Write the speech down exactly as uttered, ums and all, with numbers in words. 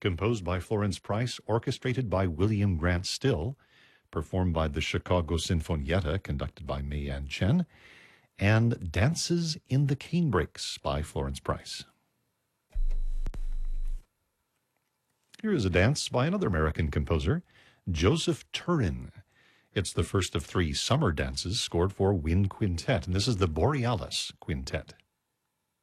composed by Florence Price, orchestrated by William Grant Still, performed by the Chicago Sinfonietta, conducted by Mei Yan Chen, and Dances in the Canebrakes by Florence Price. Here is a dance by another American composer, Joseph Turin. It's the first of three summer dances scored for wind quintet, and this is the Borealis Quintet.